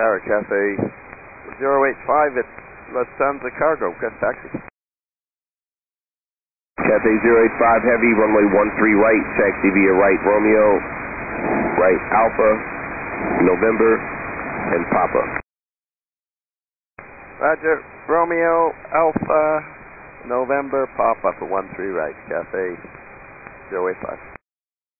Tower, Cafe 085, it's Lufthansa Cargo, got taxi. Cafe 085 Heavy, runway 13 right, taxi via right Romeo, right Alpha, November, and Papa. Roger, Romeo, Alpha, November, Papa for 13 right, Cafe 085.